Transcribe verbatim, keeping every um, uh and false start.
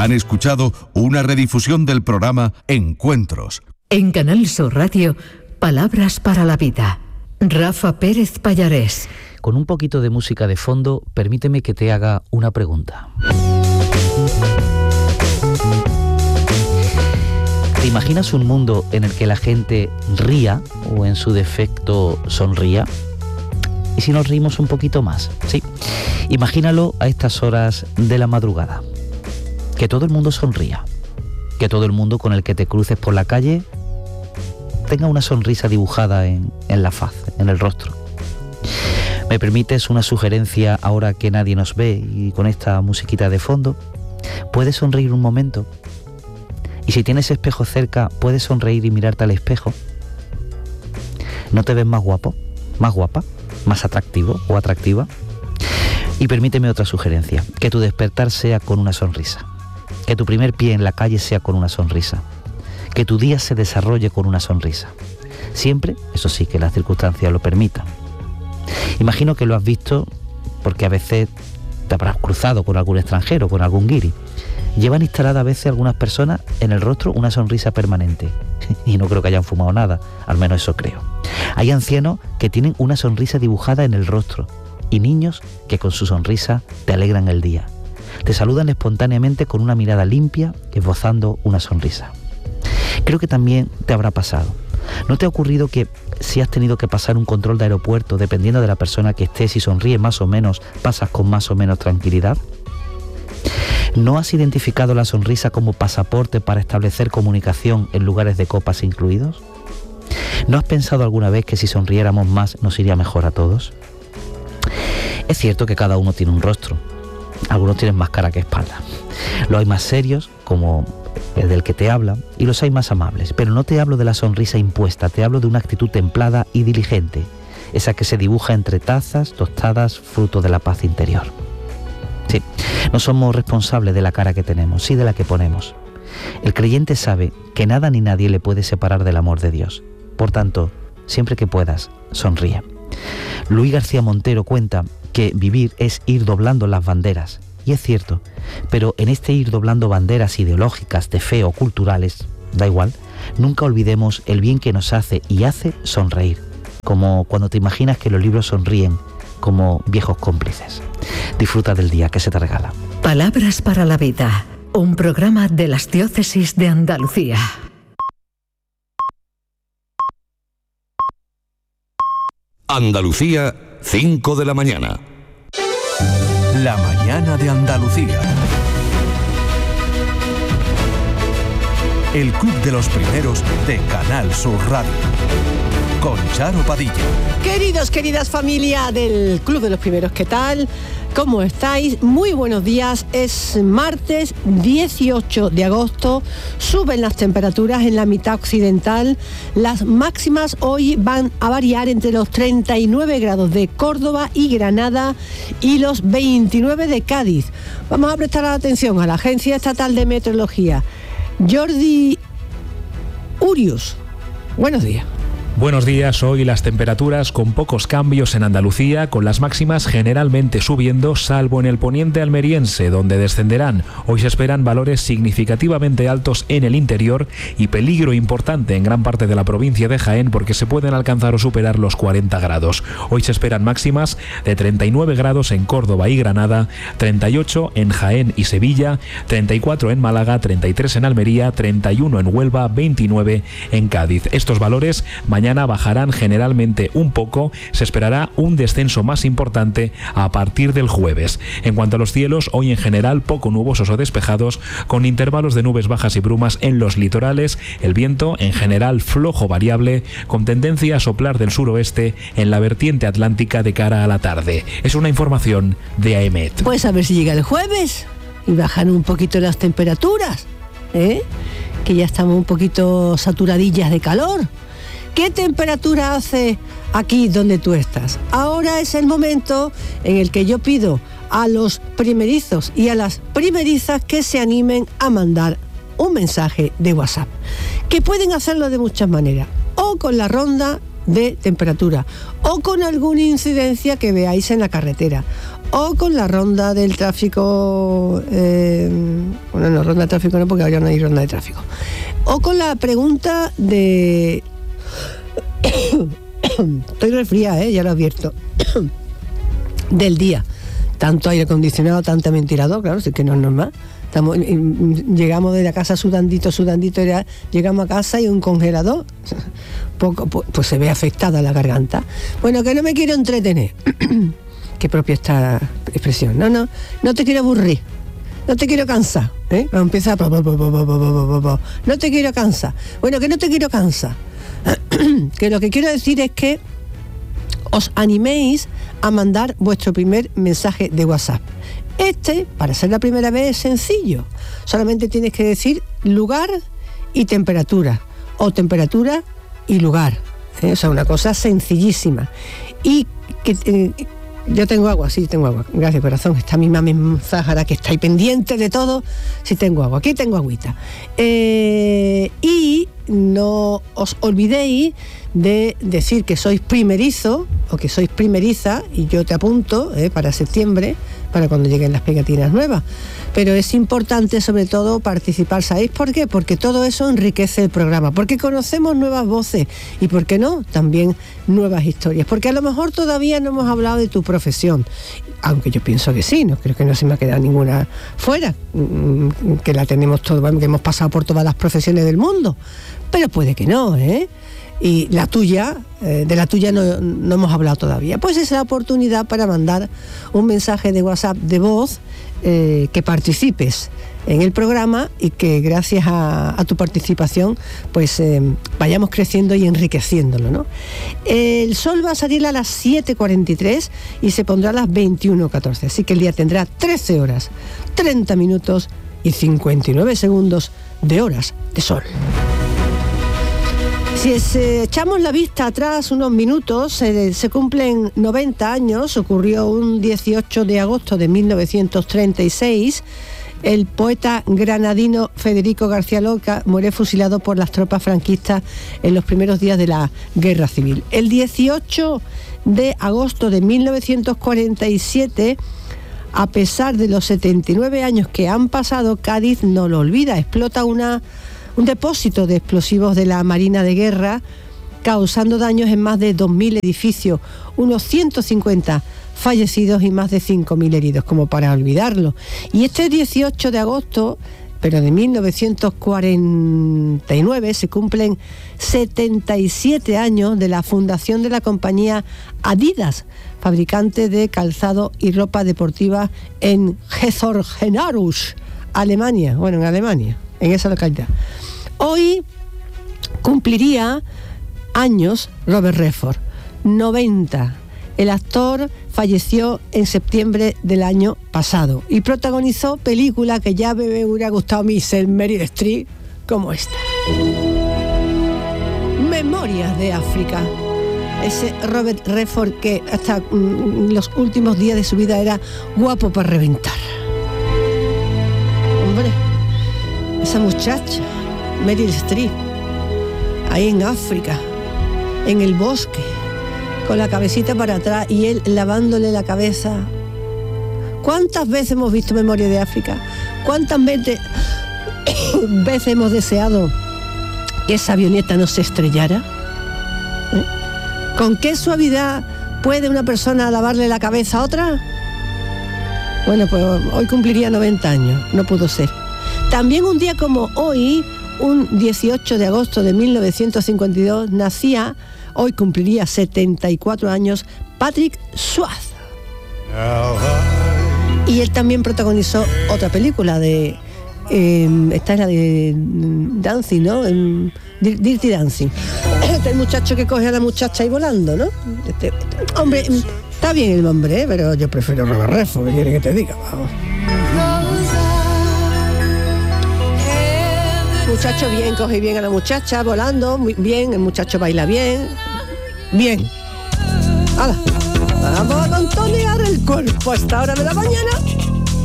Han escuchado una redifusión del programa Encuentros. En Canal Sur Radio, Palabras para la Vida. Rafa Pérez Pallarés. Con un poquito de música de fondo, permíteme que te haga una pregunta. ¿Te imaginas un mundo en el que la gente ría o en su defecto sonría? ¿Y si nos reímos un poquito más? Sí. Imagínalo a estas horas de la madrugada. Que todo el mundo sonría. Que todo el mundo con el que te cruces por la calle tenga una sonrisa dibujada en, en la faz, en el rostro. ¿Me permites una sugerencia ahora que nadie nos ve y con esta musiquita de fondo? ¿Puedes sonreír un momento? Y si tienes espejo cerca, ¿puedes sonreír y mirarte al espejo? ¿No te ves más guapo? ¿Más guapa? ¿Más atractivo o atractiva? Y permíteme otra sugerencia, que tu despertar sea con una sonrisa, que tu primer pie en la calle sea con una sonrisa, que tu día se desarrolle con una sonrisa, siempre, eso sí, que las circunstancias lo permitan. Imagino que lo has visto porque a veces te habrás cruzado con algún extranjero, con algún guiri. Llevan instalada a veces algunas personas en el rostro una sonrisa permanente. Y no creo que hayan fumado nada, al menos eso creo. Hay ancianos que tienen una sonrisa dibujada en el rostro y niños que con su sonrisa te alegran el día. Te saludan espontáneamente con una mirada limpia, esbozando una sonrisa. Creo que también te habrá pasado. ¿No te ha ocurrido que si has tenido que pasar un control de aeropuerto, dependiendo de la persona que estés y sonríes más o menos, pasas con más o menos tranquilidad? ¿No has identificado la sonrisa como pasaporte para establecer comunicación en lugares de copas incluidos? ¿No has pensado alguna vez que si sonriéramos más nos iría mejor a todos? Es cierto que cada uno tiene un rostro. Algunos tienen más cara que espalda. Los hay más serios, como el del que te habla, y los hay más amables. Pero no te hablo de la sonrisa impuesta, te hablo de una actitud templada y diligente, esa que se dibuja entre tazas, tostadas, fruto de la paz interior. Sí, no somos responsables de la cara que tenemos, sí de la que ponemos. El creyente sabe que nada ni nadie le puede separar del amor de Dios. Por tanto, siempre que puedas, sonríe. Luis García Montero cuenta que vivir es ir doblando las banderas. Y es cierto, pero en este ir doblando banderas ideológicas, de fe o culturales, da igual, nunca olvidemos el bien que nos hace y hace sonreír. Como cuando te imaginas que los libros sonríen, como viejos cómplices. Disfruta del día que se te regala. Palabras para la Vida, un programa de las diócesis de Andalucía. Andalucía, cinco de la mañana. La mañana de Andalucía. El Club de los Primeros de Canal Sur Radio. Con Charo Padilla. Queridos, queridas familia del Club de los Primeros, ¿qué tal? ¿Cómo estáis? Muy buenos días. Es martes dieciocho de agosto. Suben las temperaturas en la mitad occidental. Las máximas hoy van a variar entre los treinta y nueve grados de Córdoba y Granada y los veintinueve de Cádiz. Vamos a prestar atención a la Agencia Estatal de Meteorología. Jordi Urius, buenos días. Buenos días, hoy las temperaturas con pocos cambios en Andalucía, con las máximas generalmente subiendo, salvo en el poniente almeriense, donde descenderán. Hoy se esperan valores significativamente altos en el interior y peligro importante en gran parte de la provincia de Jaén, porque se pueden alcanzar o superar los cuarenta grados. Hoy se esperan máximas de treinta y nueve grados en Córdoba y Granada, treinta y ocho en Jaén y Sevilla, treinta y cuatro en Málaga, treinta y tres en Almería, treinta y uno en Huelva, veintinueve en Cádiz. Estos valores mañana Mañana bajarán generalmente un poco, se esperará un descenso más importante a partir del jueves. En cuanto a los cielos, hoy en general poco nubosos o despejados, con intervalos de nubes bajas y brumas en los litorales, el viento en general flojo variable, con tendencia a soplar del suroeste en la vertiente atlántica de cara a la tarde. Es una información de AEMET. Pues a ver si llega el jueves y bajan un poquito las temperaturas, ¿eh? Que ya estamos un poquito saturadillas de calor. ¿Qué temperatura hace aquí donde tú estás? Ahora es el momento en el que yo pido a los primerizos y a las primerizas que se animen a mandar un mensaje de WhatsApp, que pueden hacerlo de muchas maneras, o con la ronda de temperatura, o con alguna incidencia que veáis en la carretera, o con la ronda del tráfico, eh, bueno, no, ronda de tráfico no, porque ahora no hay ronda de tráfico, o con la pregunta de... Estoy resfriada, ¿eh? Ya lo advierto. Del día. Tanto aire acondicionado, tanto ventilador, claro, sí que no es normal. Estamos, llegamos de la casa sudandito, sudandito, llegamos a casa y un congelador, poco, pues, pues se ve afectada la garganta. Bueno, que no me quiero entretener. Qué propia esta expresión. No, no, no te quiero aburrir. No te quiero cansar. ¿eh? Empieza a... No te quiero cansar. Bueno, que no te quiero cansar. Que lo que quiero decir es que os animéis a mandar vuestro primer mensaje de WhatsApp. Este, para ser la primera vez, es sencillo. Solamente tienes que decir lugar y temperatura, o temperatura y lugar. ¿eh? O sea, una cosa sencillísima. Y que... Eh, yo tengo agua, sí, tengo agua. Gracias, corazón. Esta misma Zahara que está ahí pendiente de todo. Sí, tengo agua. Aquí tengo agüita. Eh, y no os olvidéis de decir que sois primerizo o que sois primeriza, y yo te apunto eh, para septiembre, para cuando lleguen las pegatinas nuevas. Pero es importante, sobre todo, participar. ¿Sabéis por qué? Porque todo eso enriquece el programa, porque conocemos nuevas voces y, ¿por qué no?, también nuevas historias. Porque a lo mejor todavía no hemos hablado de tu profesión, aunque yo pienso que sí, no creo que no se me ha quedado ninguna fuera, que la tenemos todo, que hemos pasado por todas las profesiones del mundo, pero puede que no, ¿eh? Y la tuya, eh, de la tuya no, no hemos hablado todavía. Pues es la oportunidad para mandar un mensaje de WhatsApp de voz, eh, que participes en el programa y que gracias a, a tu participación pues eh, vayamos creciendo y enriqueciéndolo, ¿no? El sol va a salir a las siete cuarenta y tres y se pondrá a las veintiuno catorce, así que el día tendrá trece horas, treinta minutos y cincuenta y nueve segundos de horas de sol. Si es, eh, echamos la vista atrás unos minutos, eh, se cumplen noventa años, ocurrió un dieciocho de agosto de mil novecientos treinta y seis, el poeta granadino Federico García Lorca muere fusilado por las tropas franquistas en los primeros días de la Guerra Civil. El dieciocho de agosto de mil novecientos cuarenta y siete, a pesar de los setenta y nueve años que han pasado, Cádiz no lo olvida, explota una... un depósito de explosivos de la Marina de Guerra, causando daños en más de dos mil edificios, unos ciento cincuenta fallecidos y más de cinco mil heridos, como para olvidarlo. Y este dieciocho de agosto, pero de mil novecientos cuarenta y nueve, se cumplen setenta y siete años de la fundación de la compañía Adidas, fabricante de calzado y ropa deportiva en Herzogenaurach, Alemania, bueno, en Alemania, en esa localidad. Hoy cumpliría años Robert Redford, noventa. El actor falleció en septiembre del año pasado y protagonizó películas que ya me hubiera gustado a mí ser Meryl Streep, como esta. Memorias de África. Ese Robert Redford que hasta mm, los últimos días de su vida era guapo para reventar. Hombre, esa muchacha, Meryl Streep, ahí en África, en el bosque, con la cabecita para atrás y él lavándole la cabeza. ¿Cuántas veces hemos visto Memoria de África? ¿Cuántas veces, veces hemos deseado que esa avioneta no se estrellara? ¿Eh? ¿Con qué suavidad puede una persona lavarle la cabeza a otra? Bueno, pues hoy cumpliría noventa años, no pudo ser. También un día como hoy, un dieciocho de agosto de mil novecientos cincuenta y dos, nacía, hoy cumpliría setenta y cuatro años, Patrick Swayze. Y él también protagonizó otra película de... Eh, esta es la de Dancing, ¿no? En Dirty Dancing. Este el muchacho que coge a la muchacha ahí volando, ¿no? Este, este, hombre, está bien el nombre, ¿eh? Pero yo prefiero Robert Redford, ¿qué quiere que te diga? Vamos. El muchacho bien, coge bien a la muchacha volando, muy bien, el muchacho baila bien, bien. ¡Hala! Vamos a contonear el cuerpo a esta hora de la mañana.